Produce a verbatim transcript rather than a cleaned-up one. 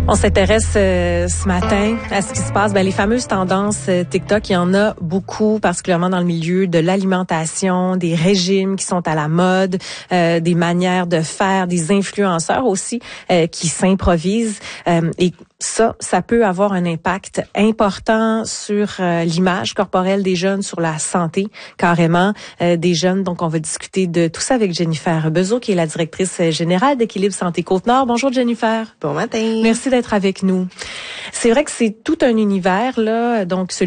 On s'intéresse euh, ce matin à ce qui se passe. Ben, les fameuses tendances euh, TikTok, il y en a beaucoup, particulièrement dans le milieu de l'alimentation, des régimes qui sont à la mode, euh, des manières de faire, des influenceurs aussi euh, qui s'improvisent. Euh, et ça, ça peut avoir un impact important sur euh, l'image corporelle des jeunes, sur la santé carrément euh, des jeunes. Donc, on va discuter de tout ça avec Jennifer Bezeau, qui est la directrice générale d'Équilibre Santé Côte-Nord. Bonjour Jennifer. Bon matin. Merci d'être avec nous. C'est vrai que c'est tout un univers là, donc celui